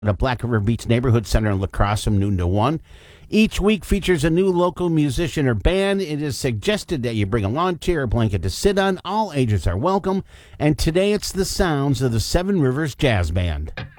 The Black River Beach Neighborhood Center in La Crosse from noon to 1. Each week features a new local musician or band. It is suggested that you bring a lawn chair or blanket to sit on. All ages are welcome. And today it's the sounds of the Seven Rivers Jazz Band.